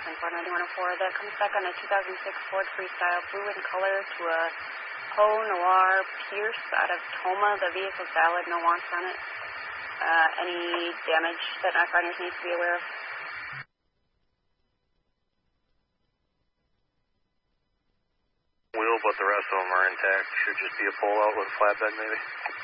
Info 9104. That comes back on a 2006 Ford Freestyle, blue in color, to a Poe Noir Pierce out of Toma. The vehicle's valid, no wants on it. Any damage that Knock-Runners need to be aware of? Wheel, but the rest of them are intact. Should just be a pull-out with a flatbed, maybe.